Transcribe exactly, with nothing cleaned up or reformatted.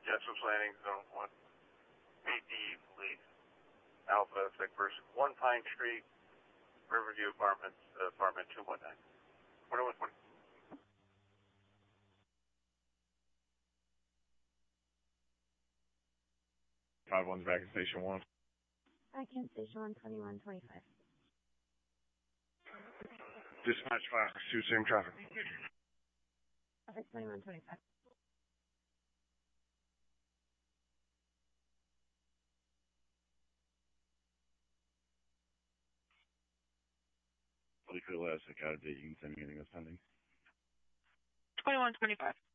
Jetson Landing, Zone one. A D Police. Alpha, sick person. one Pine Street, Riverview Apartments, uh, apartment two one nine. twenty-one twenty. five one's back at Station one. Back in Station one, twenty-one twenty-five. Dispatch five two, same traffic. Traffic twenty-one twenty-five. Liquid last, I got a date. You can send me anything that's pending. twenty-one twenty-five.